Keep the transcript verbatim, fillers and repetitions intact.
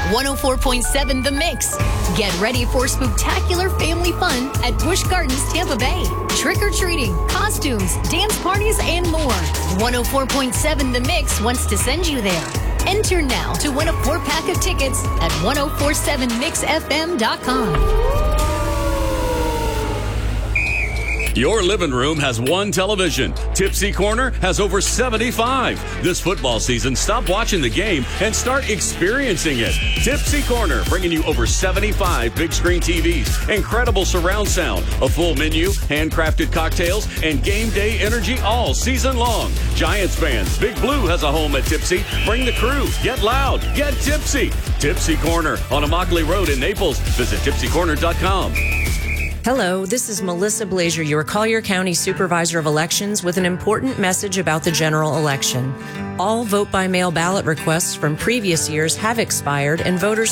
one oh four point seven The Mix. Get ready for spectacular family fun at Busch Gardens, Tampa Bay. Trick-or-treating, costumes, dance parties, and more. one oh four point seven The Mix wants to send you there. Enter now to win a four-pack of tickets at ten forty-seven mix f m dot com. Your living room has one television. Tipsy Corner has over seventy-five. This football season, stop watching the game and start experiencing it. Tipsy Corner, bringing you over seventy-five big screen T Vs, incredible surround sound, a full menu, handcrafted cocktails, and game day energy all season long. Giants fans, Big Blue has a home at Tipsy. Bring the crew. Get loud. Get tipsy. Tipsy Corner on Immokalee Road in Naples. Visit tipsy corner dot com. Hello, this is Melissa Blazier, your Collier County Supervisor of Elections, with an important message about the general election. All vote-by-mail ballot requests from previous years have expired, and voters